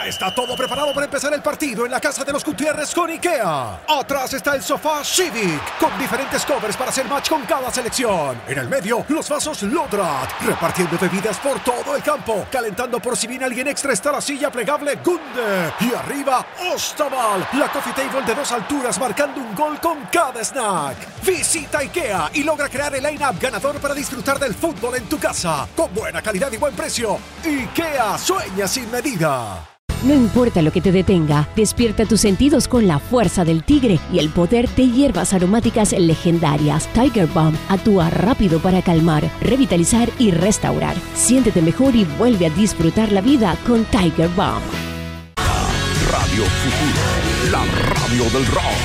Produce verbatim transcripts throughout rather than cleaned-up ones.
Ya está todo preparado para empezar el partido en la casa de los Gutiérrez con IKEA. Atrás está el sofá Civic, con diferentes covers para hacer match con cada selección. En el medio, los vasos Lodrat, repartiendo bebidas por todo el campo. Calentando por si viene alguien extra está la silla plegable Gunde. Y arriba, Ostaval, la coffee table de dos alturas marcando un gol con cada snack. Visita IKEA y logra crear el line-up ganador para disfrutar del fútbol en tu casa. Con buena calidad y buen precio. IKEA, sueña sin medida. No importa lo que te detenga, despierta tus sentidos con la fuerza del tigre y el poder de hierbas aromáticas legendarias. Tiger Balm actúa rápido para calmar, revitalizar y restaurar. Siéntete mejor y vuelve a disfrutar la vida con Tiger Balm. Radio Futuro, la radio del rock.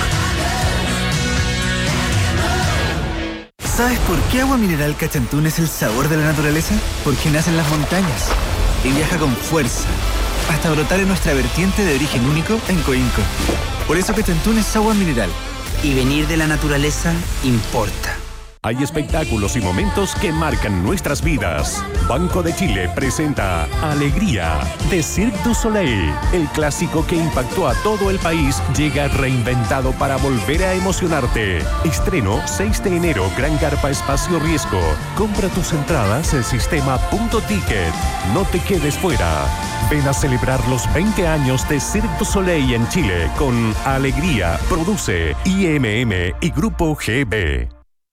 ¿Sabes por qué Agua Mineral Cachantún es el sabor de la naturaleza? Porque nace en las montañas y viaja con fuerza hasta brotar en nuestra vertiente de origen único en Coinco. Por eso Cachantún es agua mineral. Y venir de la naturaleza importa. Hay espectáculos y momentos que marcan nuestras vidas. Banco de Chile presenta Alegría de Cirque du Soleil. El clásico que impactó a todo el país llega reinventado para volver a emocionarte. Estreno seis de enero, Gran Carpa Espacio Riesgo. Compra tus entradas en sistema punto ticket. No te quedes fuera. Ven a celebrar los veinte años de Cirque du Soleil en Chile con Alegría. Produce I M M y Grupo G B.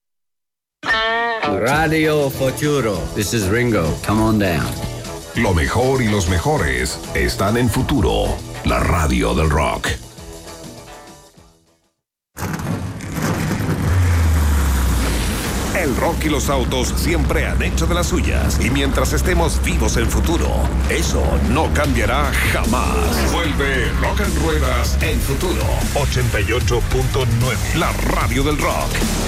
Radio Futuro. This is Ringo. Come on down. Lo mejor y los mejores están en Futuro, la radio del rock. El rock y los autos siempre han hecho de las suyas. Y mientras estemos vivos en Futuro, eso no cambiará jamás. Vuelve Rock and Ruedas en Futuro. ochenta y ocho punto nueve. La radio del rock.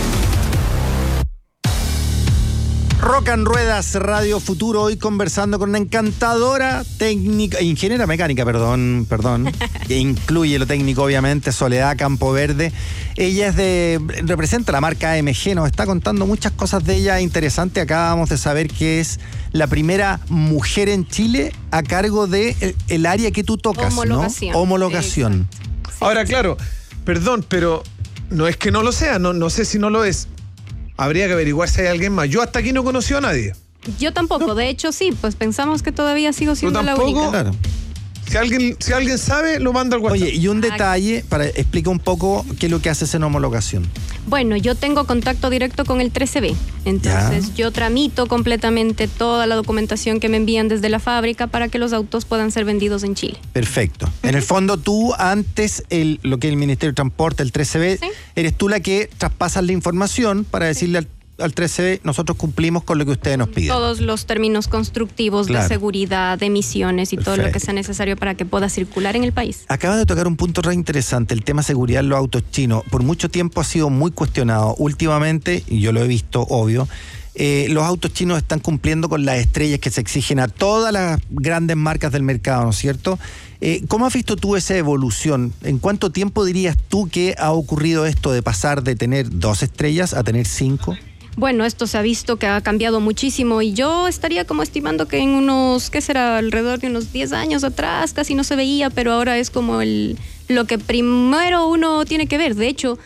Rock and Ruedas, Radio Futuro, hoy conversando con una encantadora técnica, ingeniera mecánica, perdón, perdón, que incluye lo técnico, obviamente, Soledad Campoverde. Ella es de, representa la marca A M G, nos está contando muchas cosas de ella interesantes. Acabamos de saber que es la primera mujer en Chile a cargo de el, el área que tú tocas, Homologación. ¿no? Homologación. Sí, Ahora, claro, perdón, pero no es que no lo sea, no, no sé si no lo es. Habría que averiguar si hay alguien más. Yo hasta aquí no conocí a nadie. Yo tampoco, no. De hecho sí, pues pensamos que todavía sigo siendo la única. Claro. Si alguien, si alguien sabe, lo manda al WhatsApp. Oye, y un detalle, para explica un poco qué es lo que haces en homologación. Bueno, yo tengo contacto directo con el trece B, entonces ya. Yo tramito completamente toda la documentación que me envían desde la fábrica para que los autos puedan ser vendidos en Chile. Perfecto. En el fondo tú, antes, el, lo que es el Ministerio de Transporte, el trece B, ¿sí? Eres tú la que traspasas la información para decirle al al trece B, nosotros cumplimos con lo que ustedes nos piden. Todos los términos constructivos, claro, de seguridad, de emisiones y Perfecto. Todo lo que sea necesario para que pueda circular en el país. Acabas de tocar un punto re interesante, el tema seguridad en los autos chinos. Por mucho tiempo ha sido muy cuestionado. Últimamente, y yo lo he visto, obvio, eh, los autos chinos están cumpliendo con las estrellas que se exigen a todas las grandes marcas del mercado, ¿no es cierto? Eh, ¿Cómo has visto tú esa evolución? ¿En cuánto tiempo dirías tú que ha ocurrido esto de pasar de tener dos estrellas a tener cinco? Bueno, esto se ha visto que ha cambiado muchísimo y yo estaría como estimando que en unos, ¿qué será? Alrededor de unos diez años atrás casi no se veía, pero ahora es como el lo que primero uno tiene que ver. De hecho,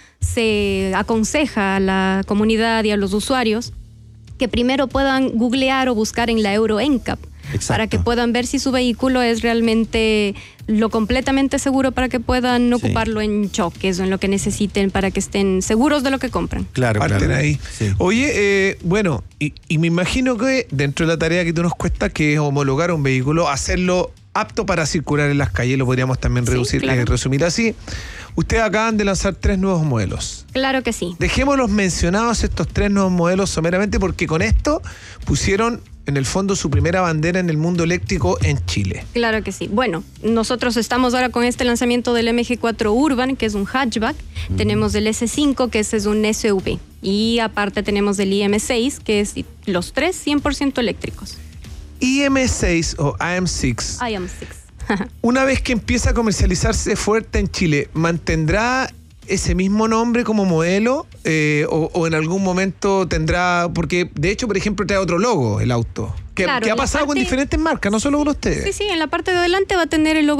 se aconseja a la comunidad y a los usuarios que primero puedan googlear o buscar en la Euro N C A P. Exacto. Para que puedan ver si su vehículo es realmente lo completamente seguro para que puedan ocuparlo sí. en choques o en lo que necesiten para que estén seguros de lo que compran. Claro, Parten claro. ahí. Sí. Oye, eh, bueno, y, y me imagino que dentro de la tarea que tú nos cuesta, que es homologar un vehículo, hacerlo apto para circular en las calles, lo podríamos también sí, reducir, claro. eh, resumir así. Ustedes acaban de lanzar tres nuevos modelos. Claro que sí. Dejémoslos mencionados estos tres nuevos modelos someramente porque con esto pusieron en el fondo su primera bandera en el mundo eléctrico en Chile. Claro que sí. Bueno, nosotros estamos ahora con este lanzamiento del M G cuatro Urban, que es un hatchback. Mm. Tenemos el S cinco, que ese es un S U V. Y aparte tenemos el I M seis, que es los tres cien por ciento eléctricos. I M seis o I M seis. I M seis. Una vez que empieza a comercializarse fuerte en Chile, ¿mantendrá ese mismo nombre como modelo eh, o, o en algún momento tendrá, porque de hecho, por ejemplo, trae otro logo el auto, que, claro, que ha pasado parte, con diferentes marcas, no solo con ustedes? Sí, sí, en la parte de adelante va a tener el logo